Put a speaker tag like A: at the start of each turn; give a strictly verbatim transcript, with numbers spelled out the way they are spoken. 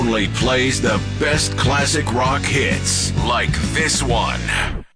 A: only plays the best classic rock hits like this one.